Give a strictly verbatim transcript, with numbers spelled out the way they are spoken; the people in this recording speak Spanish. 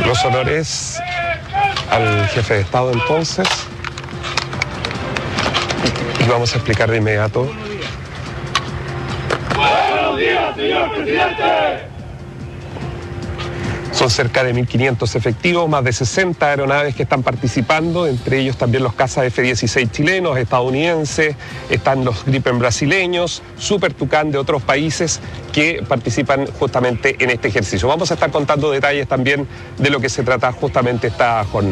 Los honores al jefe de Estado entonces. Y vamos a explicar de inmediato. Buenos días, señor presidente. Son cerca de mil quinientos efectivos, más de sesenta aeronaves que están participando, entre ellos también los cazas F dieciséis chilenos, estadounidenses, están los Gripen brasileños, Super Tucán de otros países que participan justamente en este ejercicio. Vamos a estar contando detalles también de lo que se trata justamente esta jornada.